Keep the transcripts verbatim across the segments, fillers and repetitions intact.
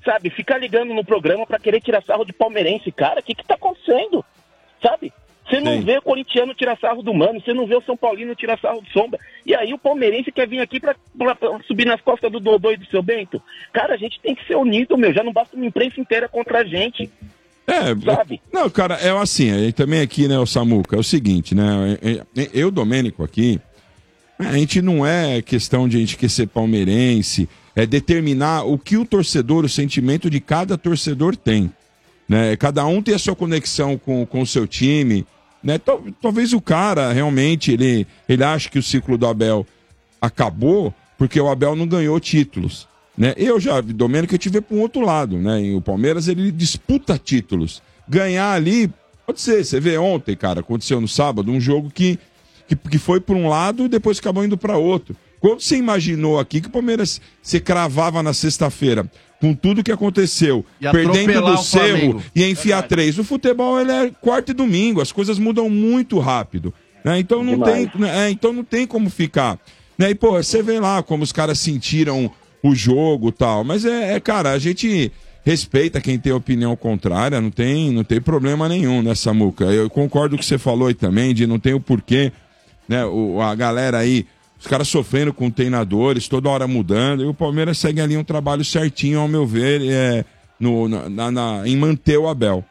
sabe, ficar ligando no programa pra querer tirar sarro de palmeirense, cara, o que que tá acontecendo? Sabe? Você não Sim. vê o corintiano tirar sarro do Mano, você não vê o São Paulino tirar sarro do Sombra. E aí o palmeirense quer vir aqui pra, pra, pra subir nas costas do Dodô e do seu Bento. Cara, a gente tem que ser unido, meu. Já não basta uma imprensa inteira contra a gente. É, sabe? Não, cara, é assim, aí também aqui, né, o Samuca, é o seguinte, né, eu, Domênico, aqui, a gente não é questão de a gente querer ser palmeirense, é determinar o que o torcedor, o sentimento de cada torcedor tem, né, cada um tem a sua conexão com, com o seu time, né, Tal, talvez o cara, realmente, ele, ele acha que o ciclo do Abel acabou porque o Abel não ganhou títulos. Né? Eu já, Domênico, eu tive para um outro lado, né? E o Palmeiras, ele disputa títulos. Ganhar ali, pode ser, você vê ontem, cara, aconteceu no sábado, um jogo que, que, que foi para um lado e depois acabou indo para outro. Quando você imaginou aqui que o Palmeiras se cravava na sexta-feira, com tudo que aconteceu, perdendo do Cerro e enfiar três, o futebol ele é quarta e domingo, as coisas mudam muito rápido. Né? Então, não tem, é, então não tem como ficar. Né? E, pô, você vê lá como os caras sentiram o jogo e tal, mas é, é, cara, a gente respeita quem tem opinião contrária, não tem, não tem problema nenhum, né, Samuca? Eu concordo com o que você falou aí também, de não tem o porquê, né, o, a galera aí, os caras sofrendo com treinadores, toda hora mudando, e o Palmeiras segue ali um trabalho certinho, ao meu ver, é, no, na, na, em manter o Abel.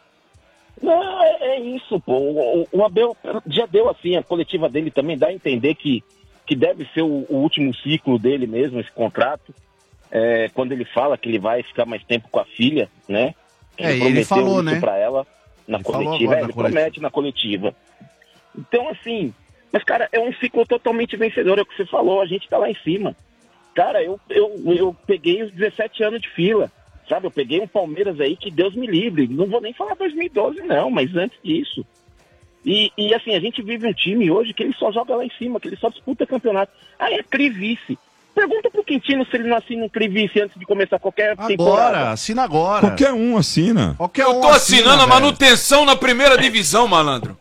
Não, é, é isso, pô, o, o Abel já deu assim, a coletiva dele também dá a entender que que deve ser o, o último ciclo dele mesmo, esse contrato, é, quando ele fala que ele vai ficar mais tempo com a filha, né? Que é, ele prometeu ele falou, isso né? pra ela na ele coletiva, é, na ele coletiva. promete na coletiva. Então, assim, mas, cara, é um ciclo totalmente vencedor, é o que você falou, a gente tá lá em cima. Cara, eu, eu, eu peguei os dezessete anos de fila, sabe? Eu peguei um Palmeiras aí que Deus me livre, não vou nem falar dois mil e doze não, mas antes disso. E, e assim, a gente vive um time hoje que ele só joga lá em cima, que ele só disputa campeonato. Aí é trivice. Pergunta pro Quintino se ele não assina um trivice antes de começar qualquer Agora, temporada. assina agora. Qualquer um assina. Qualquer Eu um tô assinando a velho. manutenção na primeira divisão, malandro.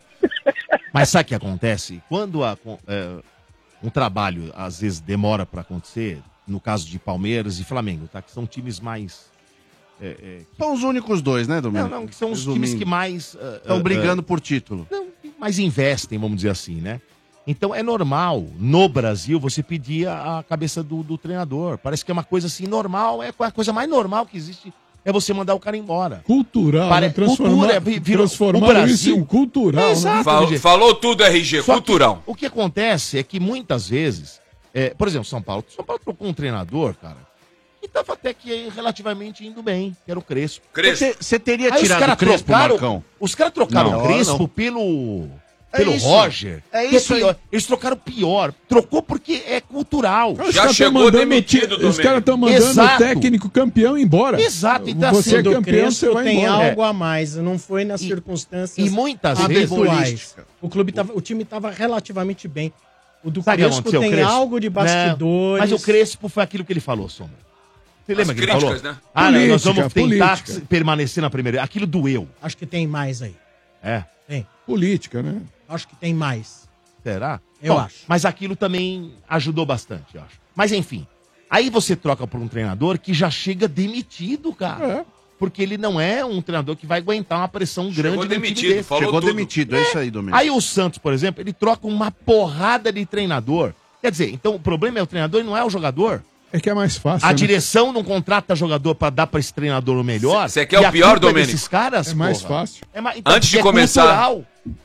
Mas sabe o que acontece? Quando a, é, um trabalho, às vezes, demora para acontecer, no caso de Palmeiras e Flamengo, tá? Que são times mais... É, é, que... São os únicos dois, né, Domênico? Não, não, que são os Resumindo. times que mais... Estão uh, brigando uh, por título. Não, que mais investem, vamos dizer assim, né? Então é normal, no Brasil, você pedir a, a cabeça do, do treinador. Parece que é uma coisa assim, normal, é a coisa mais normal que existe, é você mandar o cara embora. Cultural, Pare... né? Transformar, Cultura, virou, transformar o Brasil... isso em cultural. É, exato, né? Fal, falou tudo, R G, Só cultural. Que, o que acontece é que muitas vezes, é, por exemplo, São Paulo, São Paulo trocou um treinador, cara, que estava até que relativamente indo bem, que era o Crespo. Crespo. Você teria Aí tirado o Crespo, trocaram, Marcão? Os caras trocaram Não, o Crespo não. pelo, É pelo isso. Roger. É que isso aí. pior. Eles trocaram pior. Trocou porque é cultural. Os Já caras tão chegou mandando demitido, o ti- Os Domênico. caras estão mandando Exato. o técnico campeão embora. Exato, então Você é assim, do campeão, você Crespo vai tem embora. algo a mais, não foi nas E- circunstâncias e muitas vezes- habituais. O clube tava, o time estava relativamente bem. O do Sabe o que Crespo aconteceu, tem Crespo? algo de bastidores. Não, mas o Crespo foi aquilo que ele falou, Sombra. Você lembra As que ele críticas, falou? né? Ah, não, nós Política, vamos tentar política. permanecer na primeira. Aquilo doeu. Acho que tem mais aí. É. Tem. Política, né? Acho que tem mais. Será? Eu Bom, acho. Mas aquilo também ajudou bastante, eu acho. Mas enfim. Aí você troca por um treinador que já chega demitido, cara. É. Porque ele não é um treinador que vai aguentar uma pressão grande Chegou no time demitido, desse. falou Chegou tudo. demitido, é isso aí, Domênico. Aí o Santos, por exemplo, ele troca uma porrada de treinador. Quer dizer, então o problema é o treinador e não é o jogador. É que é mais fácil. A né? direção não contrata jogador pra dar pra esse treinador o melhor. Cê- cê quer E o a pior, culpa é Domênico? desses caras, É mais porra. fácil. É ma- então, Antes de é começar- cultural.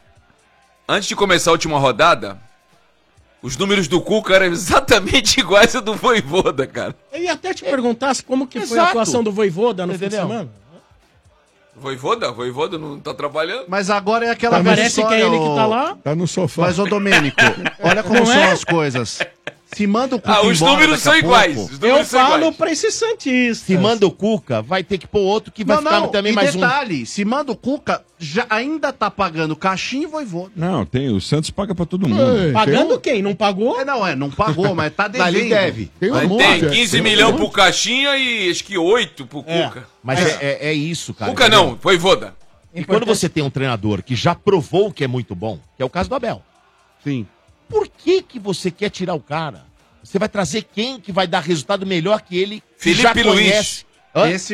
Antes de começar a última rodada, os números do Cuca eram exatamente iguais ao do Voivoda, cara. Eu ia até te perguntar como que foi a Exato. atuação do Voivoda no fim de Entendeu? semana. Voivoda? Voivoda não tá trabalhando? Mas agora é aquela velha Parece que história, é ele que ô- tá lá. Tá no sofá. Mas, ô Domênico, olha como Não são é? as coisas. Se manda o Cuca Ah, os embora números daqui a são iguais. pouco- Os Eu números são falo iguais. pra esses santistas. Se manda o Cuca, vai ter que pôr outro que vai Não, ficar não, também e mais um. detalhe, se manda o Cuca, já ainda tá pagando caixinha e Voivoda. Não, tem. O Santos paga pra todo mundo. Ei, Pagando tem um- quem? Não pagou? É, não, é, não pagou, mas tá devendo. Ali deve. Tem um Mas monte, tem é. quinze Tem um milhões monte. pro Caixinha e acho que oito pro É. Cuca. Mas é, é- é isso, cara. Cuca entendeu? não, Voivoda. E quando você tem um treinador que já provou que é muito bom, que é o caso do Abel, Sim. por que que você quer tirar o cara? Você vai trazer quem que vai dar resultado melhor que ele, que Felipe já Luiz. conhece? Hã? Esse